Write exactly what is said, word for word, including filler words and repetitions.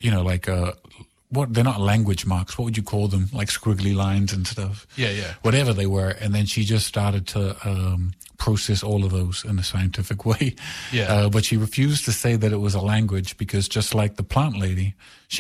you know, like uh, what they're not language marks. What would you call them? Like squiggly lines and stuff. Yeah, yeah. Whatever they were, and then she just started to um, process all of those in a scientific way. Yeah. Uh, but she refused to say that it was a language because, just like the plant lady, she